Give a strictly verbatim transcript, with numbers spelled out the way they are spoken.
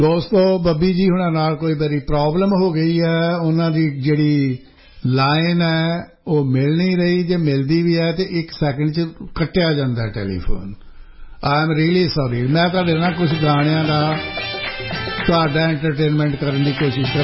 ਦੋਸਤੋ ਬੱਬੀ ਜੀ ਹੁਣਾਂ ਨਾਲ ਕੋਈ ਬੜੀ ਪ੍ਰੋਬਲਮ ਹੋ ਗਈ ਹੈ ਉਹਨਾਂ ਦੀ ਜਿਹੜੀ ਲਾਈਨ ਹੈ ਉਹ ਮਿਲ ਨਹੀਂ ਰਹੀ ਜੇ ਮਿਲਦੀ ਵੀ ਹੈ ਤੇ ਇੱਕ ਸੈਕਿੰਡ ਚ ਕੱਟਿਆ ਜਾਂਦਾ telephone I am really sorry ਮੈਂ ਤੁਹਾਡੇ ਨਾਲ ਕੁਝ ਗਾਣਿਆਂ ਦਾ ਤੁਹਾਡਾ ਐਂਟਰਟੇਨਮੈਂਟ ਕਰਨ ਦੀ ਕੋਸ਼ਿਸ਼